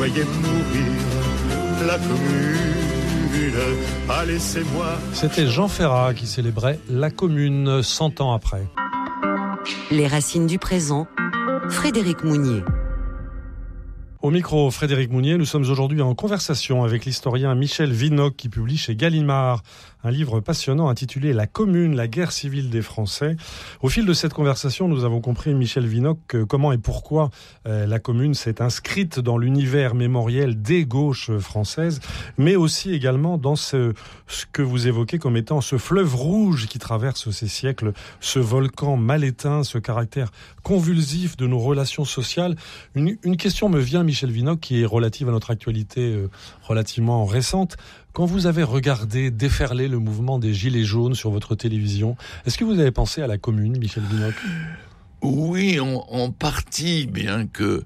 voyais mourir la commune. Ah, laissez-moi. C'était Jean Ferrat qui célébrait la commune 100 ans après. Les racines du présent, Frédéric Mounier. Au micro, Frédéric Mounier, nous sommes aujourd'hui en conversation avec l'historien Michel Vinocq qui publie chez Gallimard un livre passionnant intitulé « La Commune, la guerre civile des Français ». Au fil de cette conversation, nous avons compris, Michel Vinocq, comment et pourquoi la Commune s'est inscrite dans l'univers mémoriel des gauches françaises, mais aussi également dans ce que vous évoquez comme étant ce fleuve rouge qui traverse ces siècles, ce volcan mal éteint, ce caractère convulsif de nos relations sociales. Une question me vient, Michel Vinocq, qui est relative à notre actualité relativement récente. Quand vous avez regardé déferler le mouvement des Gilets jaunes sur votre télévision, est-ce que vous avez pensé à la Commune, Michel Vinocq ? Oui, en partie, bien que...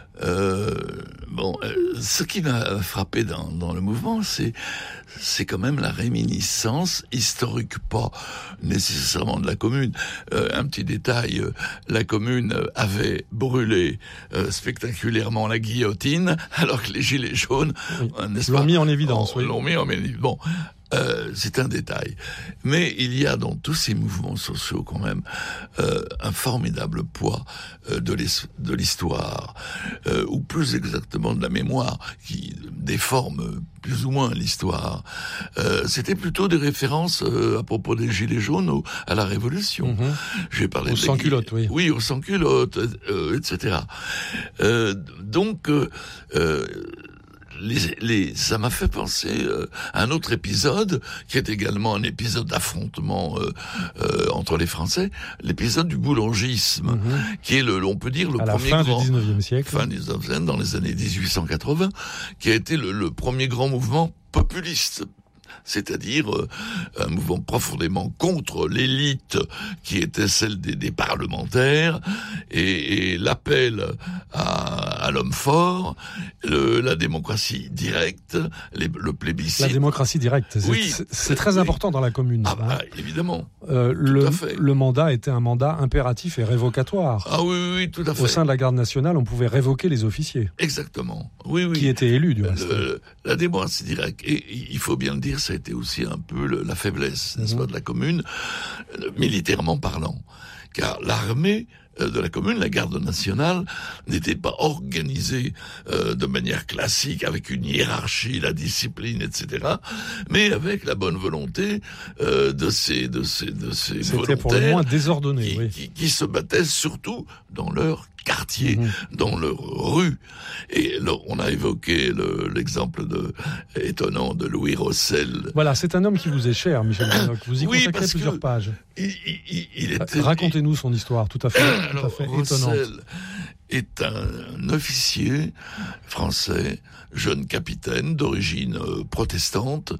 ce qui m'a frappé dans le mouvement, c'est quand même la réminiscence historique, pas nécessairement de la Commune. Un petit détail, la Commune avait brûlé spectaculairement la guillotine, alors que les Gilets jaunes, l'ont mis en évidence. L'ont mis en évidence. Bon. C'est un détail. Mais il y a dans tous ces mouvements sociaux quand même un formidable poids de l'histoire, ou plus exactement de la mémoire, qui déforme plus ou moins l'histoire. C'était plutôt des références à propos des Gilets jaunes à la Révolution. J'ai parlé aux sans-culottes, oui. Oui, aux sans-culottes, etc. Ça m'a fait penser à un autre épisode qui est également un épisode d'affrontement entre les Français, l'épisode du boulangisme, qui est on peut dire le à premier la fin grand du 19e siècle, fin du 19e, dans les années 1880, qui a été le premier grand mouvement populiste. C'est-à-dire un mouvement profondément contre l'élite qui était celle des parlementaires, et l'appel à l'homme fort, la démocratie directe, le plébiscite. La démocratie directe, c'est très important dans la Commune. Évidemment. Le mandat était un mandat impératif et révocatoire. Ah oui, tout à fait. Au sein de la garde nationale, on pouvait révoquer les officiers. Exactement. Oui. Qui étaient élus, du reste. La démocratie directe, et il faut bien le dire, ça a été aussi un peu la faiblesse, n'est-ce pas, de la Commune, militairement parlant. Car l'armée de la Commune, la garde nationale, n'était pas organisée de manière classique, avec une hiérarchie, la discipline, etc., mais avec la bonne volonté de ces C'était volontaires pour le moins désordonné, qui se battaient surtout dans leur quartier, dans leur rue. Et là, on a évoqué l'exemple étonnant de Louis Rossel. Voilà, c'est un homme qui vous est cher, Michel Vinocq. Vous y consacrez plusieurs pages. Racontez-nous son histoire, tout à fait étonnante. Rossel est un officier français, jeune capitaine d'origine protestante,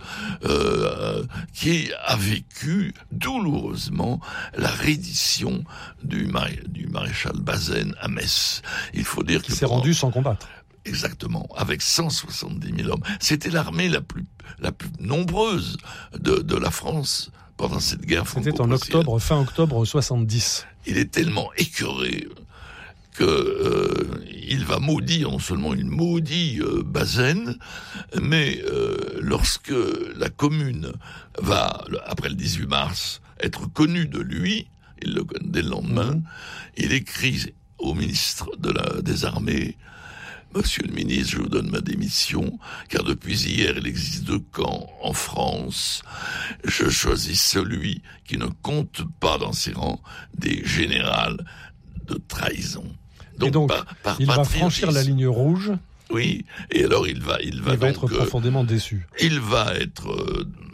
qui a vécu douloureusement la reddition du maréchal Bazaine à Metz. Il faut dire qu'il s'est rendu sans combattre. Exactement, avec 170 000 hommes. C'était l'armée la plus nombreuse de la France pendant cette guerre franco-prussienne. C'était fin octobre 70. Il est tellement écœuré que il va maudire, non seulement il maudit Bazaine, mais lorsque la Commune va, après le 18 mars, être connue de lui, il le connaît dès le lendemain, il écrit au ministre des Armées: Monsieur le ministre, je vous donne ma démission, car depuis hier, il existe 2 camps en France. Je choisis celui qui ne compte pas dans ses rangs des générales de trahison. Donc il va franchir la ligne rouge. Oui, et alors il va donc être profondément déçu. Il va être